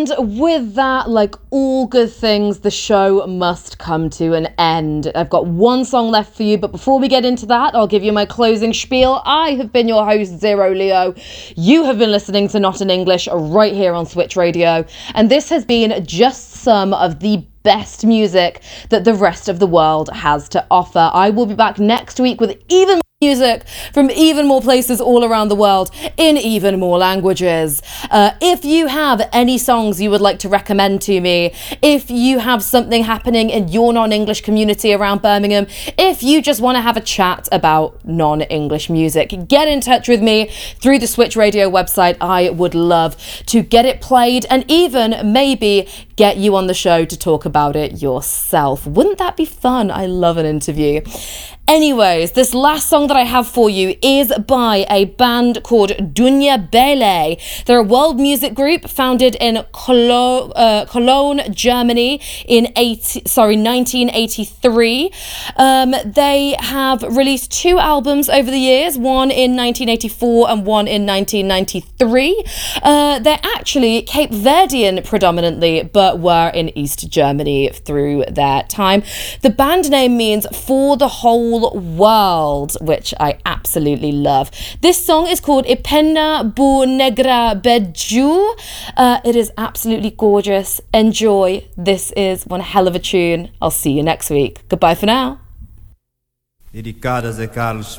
And with that, like all good things, the show must come to an end. I've got one song left for you, but before we get into that, I'll give you my closing spiel. I have been your host, Zero Leo. You have been listening to Not in English right here on Switch Radio. And this has been just some of the best music that the rest of the world has to offer. I will be back next week with even more music from even more places all around the world in even more languages. If you have any songs you would like to recommend to me, if you have something happening in your non-English community around Birmingham, if you just want to have a chat about non-English music, get in touch with me through the Switch Radio website. I would love to get it played and even maybe get you on the show to talk about it yourself. Wouldn't that be fun? I love an interview. Anyways, this last song that I have for you is by a band called Dunya Bele. They're a world music group founded in Cologne, Germany in 1983. They have released 2 albums over the years, one in 1984 and one in 1993. They're actually Cape Verdean predominantly, but were in East Germany through their time. The band name means For the Whole World, which I absolutely love. This song is called Ipena Bu Negra Beju. It is absolutely gorgeous. Enjoy. This is one hell of a tune. I'll see you next week. Goodbye for now. Dedicada a Zé Carlos